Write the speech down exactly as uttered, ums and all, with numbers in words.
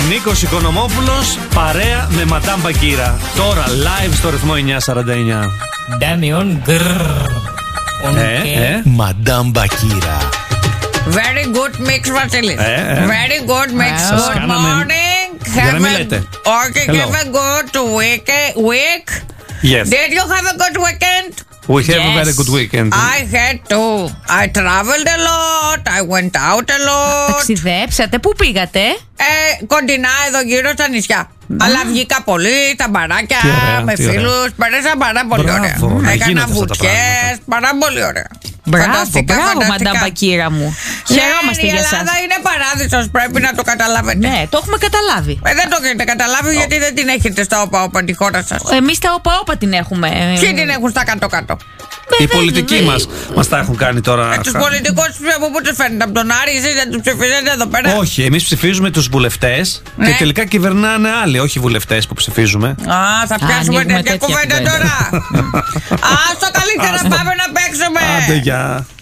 Νίκος Οικονομόπουλος, παρέα με Μαντάμ Μπακύρα. Τώρα live στο ρυθμό εννιά σαράντα εννιά. Ντάμιον γκρρρ. Ε, ε. Μαντάμ Μπακύρα. Very good mix, Βασίλη. Ε, ε. Very good mix. Σας Good κάναμε- morning. Για να Have μην a- λέτε. Okay, Hello. have a good week. week. Yes. Did you have a good weekend? We have a Yes. very good weekend. I had to. I traveled a lot. I went out a lot. Ταξιδέψατε, πού πήγατε? Ε, κοντινά εδώ γύρω στα νησιά. Αλλά βγήκα πολύ στα μπαράκια Τι ωραία, με τι ωραία. φίλους. Πέρασα πάρα πολύ Μπράβο, ωραία. να Έκανα γίνονται αυτά τα βουτιές. πράγματα. Πάρα πολύ ωραία. Μπράβο, Φανταστικά, μπράβο, φανταστικά. Μαντάμ Μπακύρα μου. Ναι, Χαιρόμαστε η για σας. Ελλάδα είναι παράδεισος, πρέπει να το καταλάβετε. Ναι, το έχουμε καταλάβει. Ε, δεν το έχετε καταλάβει γιατί δεν την έχετε στα όπα-όπα τη χώρα σας. Εμείς τα όπα-όπα την έχουμε. Ποιοι την έχουν στα κάτω-κάτω? Οι πολιτικοί μας μας τα έχουν κάνει τώρα. Ε, τους πολιτικούς από πού τους φέρνετε? Από τον Άρη, εσείς δεν τους ψηφίζετε εδώ πέρα? Όχι, εμείς ψηφίζουμε τους βουλευτές Ναι. και τελικά κυβερνάνε άλλοι, όχι οι βουλευτές που ψηφίζουμε. Α, θα πιάσουμε ανοίγουμε τέτοια τέτοια κουβέντα κουβέντα. τώρα. Α, στο καλύτερα πάμε να παίξουμε. Άντε, γεια.